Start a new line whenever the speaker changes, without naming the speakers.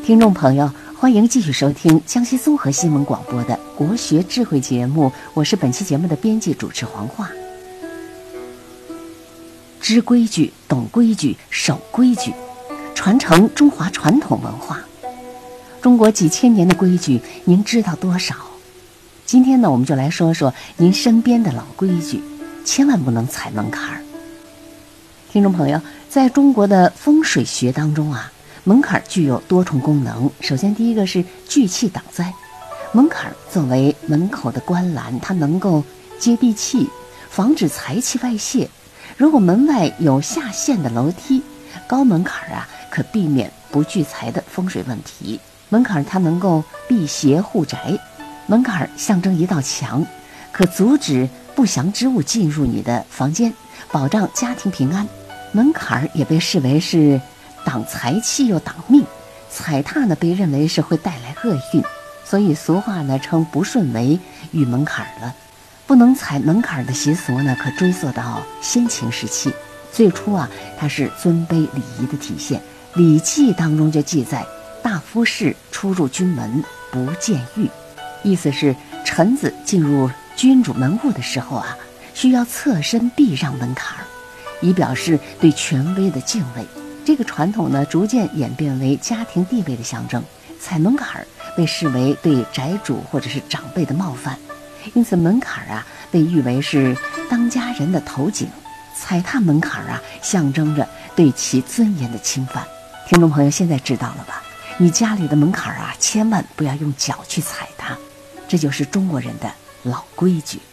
听众朋友，欢迎继续收听江西综合新闻广播的国学智慧节目，我是本期节目的编辑主持黄华。知规矩、懂规矩、守规矩，传承中华传统文化。中国几千年的规矩，您知道多少？今天呢，我们就来说说您身边的老规矩，千万不能踩门槛儿。听众朋友，在中国的风水学当中啊，门槛具有多重功能。首先，第一个是聚气挡灾。门槛作为门口的关栏，它能够接地气，防止财气外泄。如果门外有下陷的楼梯，高门槛啊，可避免不聚财的风水问题。门槛它能够辟邪护宅。门槛象征一道墙，可阻止不祥之物进入你的房间，保障家庭平安。门槛也被视为是挡财气又挡命，踩踏呢被认为是会带来厄运，所以俗话呢称不顺为遇门槛了。不能踩门槛的习俗呢，可追溯到先秦时期。最初啊，它是尊卑礼仪的体现。《礼记》当中就记载：大夫士出入君门，不见狱。意思是臣子进入君主门户的时候啊，需要侧身避让门槛，以表示对权威的敬畏。这个传统呢，逐渐演变为家庭地位的象征。踩门槛被视为对宅主或者是长辈的冒犯，因此门槛啊被誉为是当家人的头颈。踩踏门槛啊，象征着对其尊严的侵犯。听众朋友，现在知道了吧？你家里的门槛啊，千万不要用脚去踩它，这就是中国人的老规矩。